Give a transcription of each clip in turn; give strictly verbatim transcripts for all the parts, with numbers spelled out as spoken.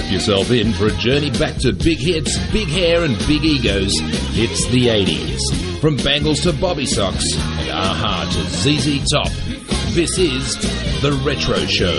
Strap yourself in for a journey back to big hits, big hair and big egos. It's the eighties. From Bangles to Bobby Socks and Aha to Z Z Top. This is The Retro Show.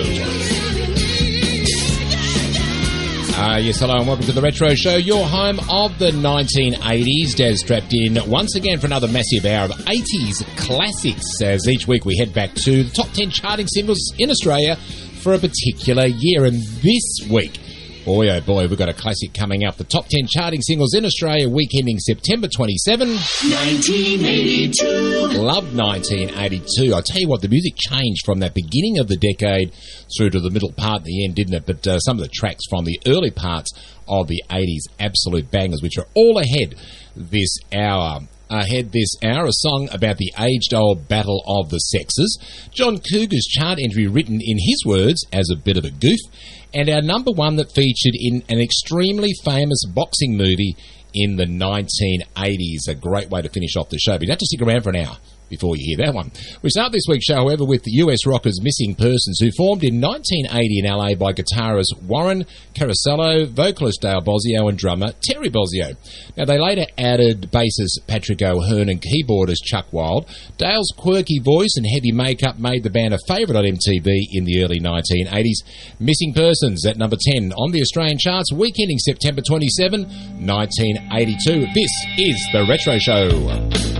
Uh, yes, hello and welcome to The Retro Show, your home of the nineteen eighties. Des strapped in once again for another massive hour of eighties classics, as each week we head back to the top ten charting singles in Australia for a particular year. And this week, boy oh boy, we've got a classic coming up. The top ten charting singles in Australia, week ending September twenty-seventh. nineteen eighty-two. Love nineteen eighty-two. I tell you what, the music changed from that beginning of the decade through to the middle part at the end, didn't it? But uh, some of the tracks from the early parts of the eighties, absolute bangers, which are all ahead this hour. Ahead this hour, a song about the age-old battle of the sexes. John Cougar's chart entry written in his words as a bit of a goof. And our number one that featured in an extremely famous boxing movie in the nineteen eighties. A great way to finish off the show. But you have to stick around for an hour before you hear that one. We start this week's show, however, with the U S rockers Missing Persons, who formed in nineteen eighty in L A by guitarist Warren Carasello, vocalist Dale Bozzio, and drummer Terry Bozzio. Now, they later added bassist Patrick O'Hearn and keyboardist Chuck Wild. Dale's quirky voice and heavy makeup made the band a favourite on M T V in the early nineteen eighties. Missing Persons at number ten on the Australian charts, week ending September twenty-seventh, nineteen eighty-two. This is The Retro Show.